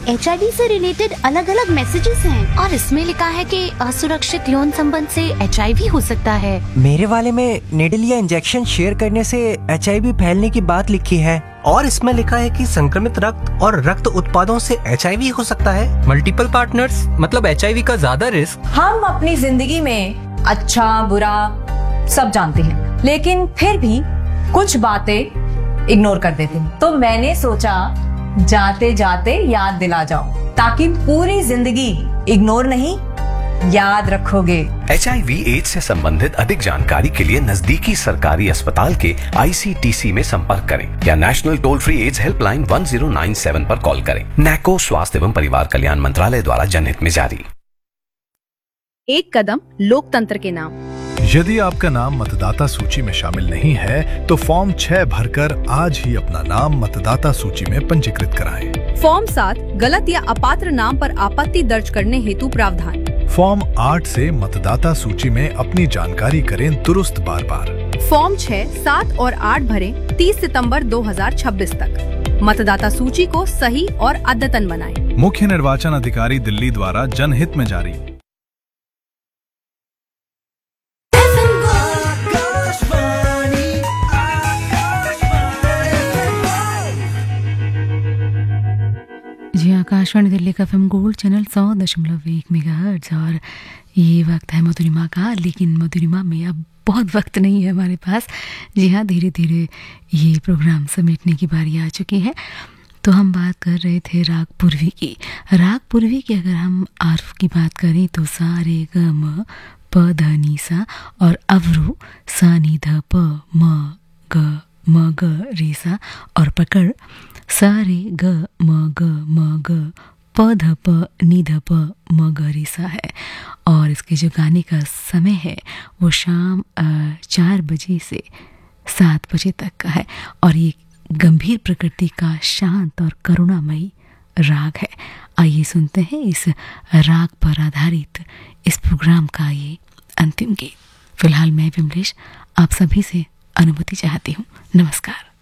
HIV से related अलग अलग मैसेजेस हैं और इसमें लिखा है कि असुरक्षित यौन संबंध से HIV हो सकता है। मेरे वाले में निडल या इंजेक्शन शेयर करने से HIV फैलने की बात लिखी है। और इसमें लिखा है कि संक्रमित रक्त और रक्त उत्पादों से HIV हो सकता है। मल्टीपल पार्टनर्स मतलब HIV का ज्यादा रिस्क। हम अपनी जिंदगी में अच्छा बुरा सब जानते हैं, लेकिन फिर भी कुछ बातें इग्नोर कर देते हैं। तो मैंने सोचा जाते जाते याद दिला जाऊं, ताकि पूरी जिंदगी इग्नोर नहीं याद रखोगे। HIV/AIDS से संबंधित अधिक जानकारी के लिए नजदीकी सरकारी अस्पताल के ICTC में संपर्क करें या national toll free ads helpline 1097 पर कॉल करें। नैको स्वास्थ्य एवं परिवार कल्याण मंत्रालय द्वारा जनहित में जारी। एक कदम लोकतंत्र के नाम। यदि आपका नाम मतदाता सूची में शामिल नहीं है तो फॉर्म 6 भरकर आज ही अपना नाम मतदाता सूची में पंजीकृत कराएं। फॉर्म 7 गलत या अपात्र नाम पर आपत्ति दर्ज करने हेतु प्रावधान। फॉर्म 8 से मतदाता सूची में अपनी जानकारी करें दुरुस्त बार बार। फॉर्म 6, 7 और 8 भरें 30 सितंबर 2026 तक। मतदाता सूची को सही और अद्यतन बनाएं। मुख्य निर्वाचन अधिकारी दिल्ली द्वारा जनहित में जारी। जी आकाशवाणी दिल्ली का FM गोल्ड चैनल 100.1 मेगाहर्ट्ज और ये वक्त है मधुरिमा का। लेकिन मधुरिमा में अब बहुत वक्त नहीं है हमारे पास। जी हाँ, धीरे धीरे ये प्रोग्राम समेटने की बारी आ चुकी है। तो हम बात कर रहे थे राग पूर्वी की। राग पूर्वी की अगर हम आर्फ की बात करें तो सा रे ग म प ध नि सा और अवरू सा नि ध प म ग रे सा और पकड़ सा रे ग म ग प ध प नि ध प म ग रे सा है। और इसके जो गाने का समय है वो शाम 4 बजे से 7 बजे तक का है और ये गंभीर प्रकृति का शांत और करुणामयी राग है। आइए सुनते हैं इस राग पर आधारित इस प्रोग्राम का ये अंतिम गीत। फिलहाल मैं विमलेश आप सभी से अनुमति चाहती हूँ। नमस्कार।